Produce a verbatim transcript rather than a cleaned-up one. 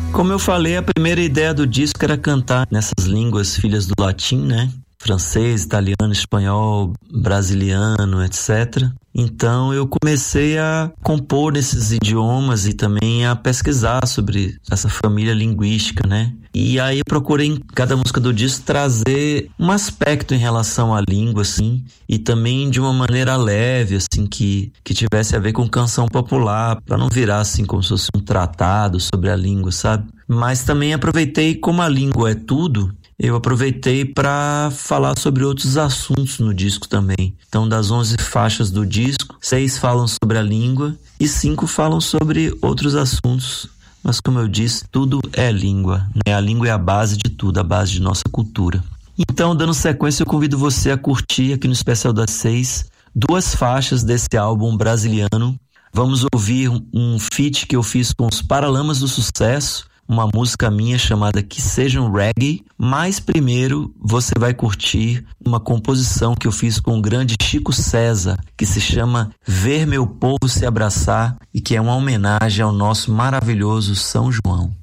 Como eu falei, a primeira ideia do disco era cantar nessas línguas filhas do latim, né? Francês, italiano, espanhol, brasiliano, etcétera. Então eu comecei a compor nesses idiomas e também a pesquisar sobre essa família linguística, né? E aí eu procurei em cada música do disco trazer um aspecto em relação à língua, assim, e também de uma maneira leve, assim, que, que tivesse a ver com canção popular, para não virar assim como se fosse um tratado sobre a língua, sabe? Mas também aproveitei, como a língua é tudo, eu aproveitei para falar sobre outros assuntos no disco também. Então, das onze faixas do disco, seis falam sobre a língua e cinco falam sobre outros assuntos. Mas, como eu disse, tudo é língua, né? A língua é a base de tudo, a base de nossa cultura. Então, dando sequência, eu convido você a curtir aqui no Especial das Seis duas faixas desse álbum brasiliano. Vamos ouvir um feat que eu fiz com os Paralamas do Sucesso, uma música minha chamada Que Seja um Reggae, mas primeiro você vai curtir uma composição que eu fiz com o grande Chico César, que se chama Ver Meu Povo Se Abraçar e que é uma homenagem ao nosso maravilhoso São João.